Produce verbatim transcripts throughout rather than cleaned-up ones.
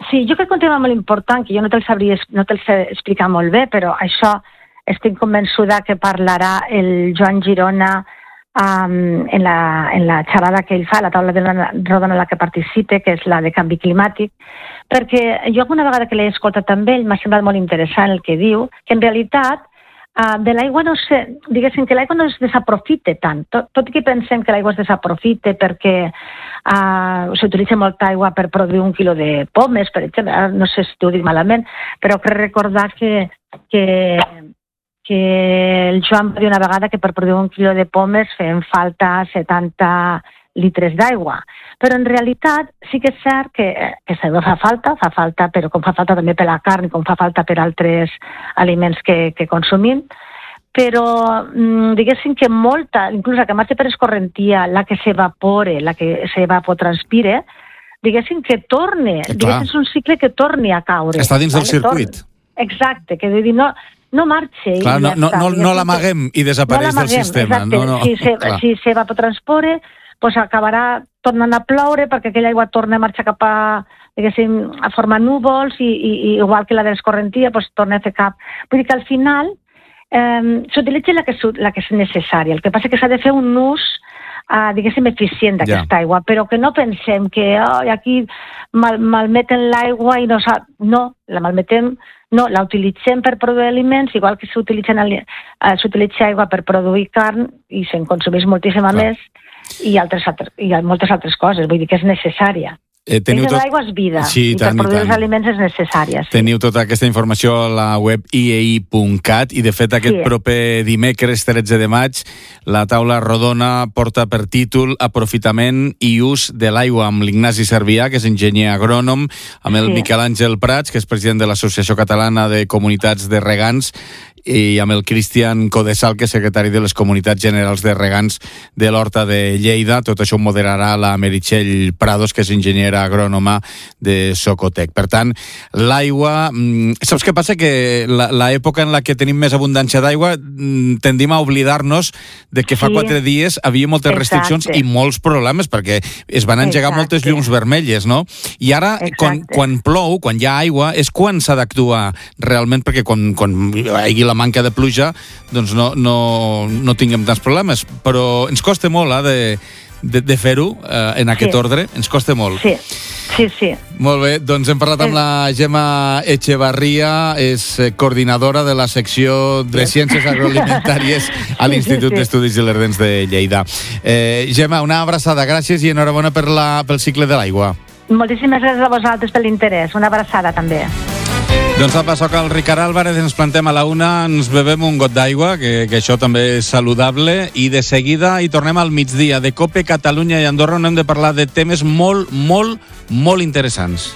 Sí, jo crec que un tema molt important, que jo no te'l sabria no te'l sé explicar molt bé, però això estic convençuda que parlarà el Joan Girona um, en, la, en la xerrada que ell fa, la taula de la rodona en la que participe, que és la de canvi climàtic, perquè jo alguna vegada que l'he escoltat també, ell m'ha semblat molt interessant el que diu, que en realitat uh, de l'aigua no sé, diguéssim que l'aigua no es desaprofite tant, tot, tot i que pensem que l'aigua es desaprofite perquè uh, s'utilitza molta aigua per produir un quilo de pomes, per exemple, no sé si t'ho dic malament, però crec recordar que, que que el Joan va dir una vegada que per produir un quilo de pomes feien falta setanta litres d'aigua. Però en realitat sí que és cert que aquesta aigua fa falta, fa falta, però com fa falta també per la carn i com fa falta per altres aliments que, que consumim, però diguéssim que molta, inclús la que marxa per escorrentia, la que s'evapore, la que s'evapotranspire, diguéssim que torne, diguéssim és un cicle que torni a caure. Està dins del circuit. Torne. Exacte, que vull dir, no, no marxa. Clar, no, no, no, no l'amaguem i desapareix no del sistema. No, no, si, se, si s'evapotranspore, pues acabarà tornant a ploure perquè aquella aigua torna a marxar cap a, diguéssim, a formar núvols i, i, i igual que la de l'escorrentia, pues torna a fer cap. Vull dir que al final eh, s'utilitza la, que, la que és necessària. El que passa és que s'ha de fer un ús Uh, diguéssim, eficient d'aquesta ja. aigua, però que no pensem que oh, aquí mal, malmeten l'aigua i no sap... No, la malmetem, no, la utilitzem per produir aliments, igual que s'utilitza uh, aigua per produir carn i se'n consumeix moltíssima Clar. més i, altres, i moltes altres coses, vull dir que és necessària. Eh, teniu tot... L'aigua és vida, sí, i tant, per produir i els aliments és necessària. Sí. Teniu tota aquesta informació a la web i e i punt cat i, de fet, aquest sí. proper dimecres tretze de maig la taula rodona porta per títol Aprofitament i ús de l'aigua, amb l'Ignasi Servià, que és enginyer agrònom, amb el sí. Miquel Àngel Prats, que és president de l'Associació Catalana de Comunitats de Regants, i amb el Cristian Codesal, que és secretari de les Comunitats Generals de Regants de l'Horta de Lleida. Tot això ho moderarà la Meritxell Prados, que és enginyera agrònoma de Socotec. Per tant, l'aigua... Saps què passa? Que l'època en la que tenim més abundància d'aigua tendim a oblidar-nos de que fa sí. quatre dies havia moltes Exacte. restriccions i molts problemes, perquè es van engegar Exacte. moltes llums vermelles, no? I ara, quan, quan plou, quan hi ha aigua, és quan s'ha d'actuar realment, perquè quan, quan hi hagi la manca de pluja, doncs no, no, no tinguem tants problemes. Però ens costa molt eh, de, de, de fer-ho eh, en aquest sí. ordre. Ens costa molt. Sí, sí, sí. Molt bé, doncs hem parlat amb la Gemma Echevarria, és coordinadora de la secció de Ciències Agroalimentàries a l'Institut sí, sí, sí. d'Estudis Ilerdencs de Lleida. Eh, Gemma, una abraçada, gràcies i enhorabona per la, pel cicle de l'aigua. Moltíssimes gràcies a vosaltres per l'interès. Una abraçada, també. Doncs apa, soc el Ricard Álvarez, ens plantem a la una, ens bebem un got d'aigua, que, que això també és saludable, i de seguida hi tornem al migdia. De COPE, Catalunya i Andorra on hem de parlar de temes molt, molt, molt interessants.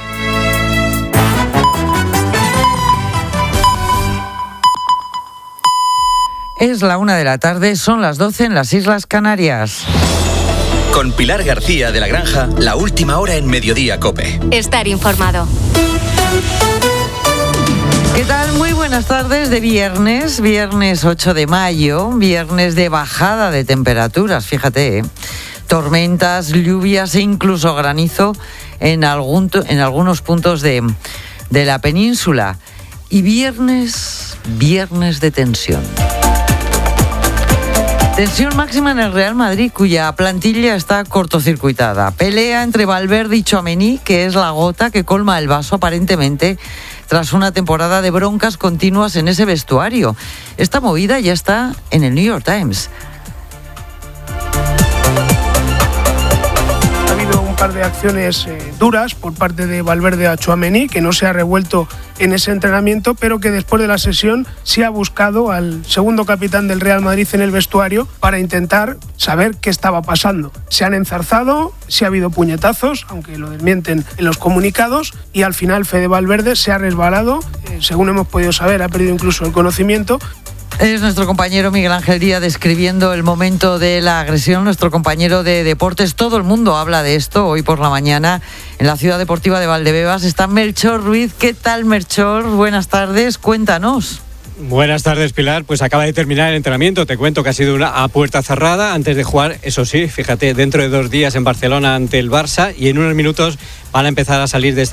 Es la una de la tarde, son las doce en las Islas Canarias. Con Pilar García de la Granja, la última hora en Mediodía COPE. Estar informado. ¿Qué tal? Muy buenas tardes de viernes, viernes ocho de mayo, viernes de bajada de temperaturas, fíjate, ¿eh? Tormentas, lluvias e incluso granizo en, algún, en algunos puntos de, de la península. Y viernes, viernes de tensión. Tensión máxima en el Real Madrid, cuya plantilla está cortocircuitada. Pelea entre Valverde y Tchouaméni, que es la gota que colma el vaso aparentemente tras una temporada de broncas continuas en ese vestuario. Esta movida ya está en el New York Times. Ha habido un par de acciones eh, duras por parte de Valverde a Tchouaméni, que no se ha revuelto en ese entrenamiento, pero que después de la sesión sí ha buscado al segundo capitán del Real Madrid en el vestuario para intentar saber qué estaba pasando. Se han enzarzado, sí ha habido puñetazos, aunque lo desmienten en los comunicados, y al final Fede Valverde se ha resbalado, eh, según hemos podido saber, ha perdido incluso el conocimiento. Es nuestro compañero Miguel Ángel Díaz describiendo el momento de la agresión, nuestro compañero de deportes. Todo el mundo habla de esto. Hoy por la mañana en la Ciudad Deportiva de Valdebebas está Melchor Ruiz. ¿Qué tal, Melchor? Buenas tardes, cuéntanos. Buenas tardes, Pilar. Pues acaba de terminar el entrenamiento. Te cuento que ha sido una a puerta cerrada antes de jugar, eso sí, fíjate, dentro de dos días en Barcelona ante el Barça, y en unos minutos van a empezar a salir de esta